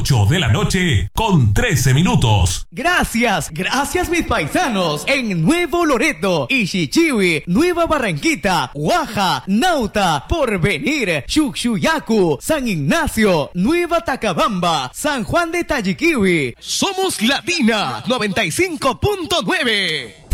8 de la noche con 13 minutos. Gracias mis paisanos en Nuevo Loreto, Ixichiwi, Nueva Barranquita, Guaja, Nauta, Porvenir, Chuchuyacu, San Ignacio, Nueva Tacabamba, San Juan de Tayiquiwi. Somos Latina 95.9.